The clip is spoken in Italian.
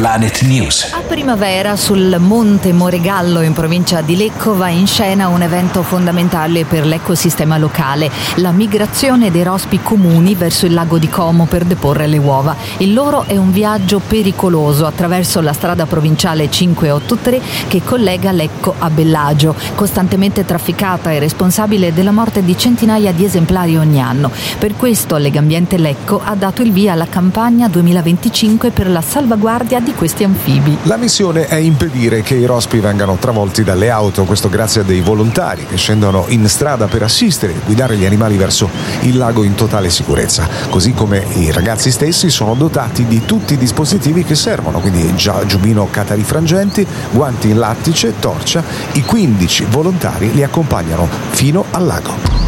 Planet News. A primavera sul Monte Moregallo in provincia di Lecco va in scena un evento fondamentale per l'ecosistema locale, la migrazione dei rospi comuni verso il lago di Como per deporre le uova. Il loro è un viaggio pericoloso attraverso la strada provinciale 583 che collega Lecco a Bellagio, costantemente trafficata e responsabile della morte di centinaia di esemplari ogni anno. Per questo Legambiente Lecco ha dato il via alla campagna 2025 per la salvaguardia di questi anfibi. La missione è impedire che i rospi vengano travolti dalle auto, questo grazie a dei volontari che scendono in strada per assistere e guidare gli animali verso il lago in totale sicurezza, così come i ragazzi stessi sono dotati di tutti i dispositivi che servono, quindi giubbino catarifrangenti, guanti in lattice, torcia. I 15 volontari li accompagnano fino al lago.